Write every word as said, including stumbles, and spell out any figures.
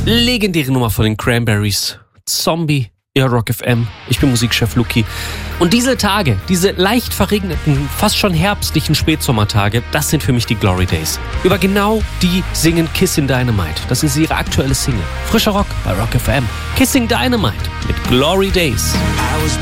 Legendäre Nummer von den Cranberries. Zombie, ihr Rock F M. Ich bin Musikchef Luki. Und diese Tage, diese leicht verregneten, fast schon herbstlichen Spätsommertage, das sind für mich die Glory Days. Über genau die singen Kissing Dynamite. Das ist ihre aktuelle Single. Frischer Rock bei Rock F M. Kissing Dynamite mit Glory Days. I was